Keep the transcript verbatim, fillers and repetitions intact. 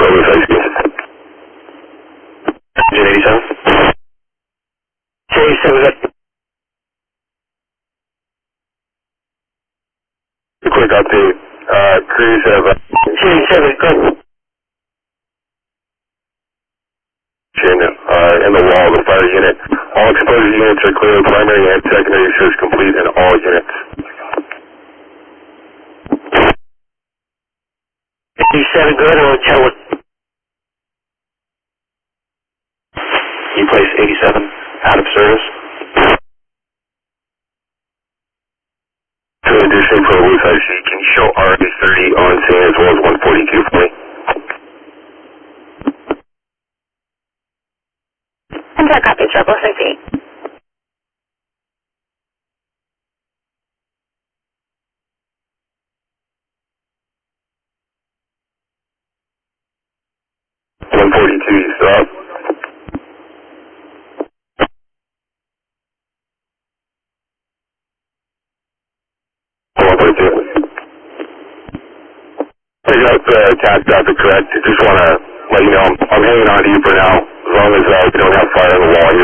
Louis High School. Engine eighty-seven. eighty-seven, good. A quick update. Uh, crews have uh, eighty-seven, good. Uh, in the wall of the fire unit. All exposure units are clear. Primary and secondary search complete in all units. eighty-seven, good. Or tell what? You place eighty-seven out of service. To addition for Louis High School, can you show R A thirty on scene as well as one forty-two for me? Enter copy, triple six eight. one forty-two, you still up? one forty-two. I got the attack traffic correct. I just want to let you know I'm, I'm hanging on to you for now. As long as uh, we don't have fire on the wall,